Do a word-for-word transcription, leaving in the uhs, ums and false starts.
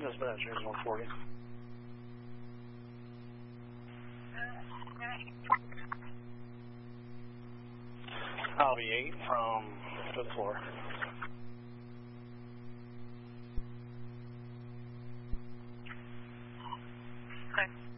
Dispatch, here's one forty. I'll be eight from fifth floor. Okay.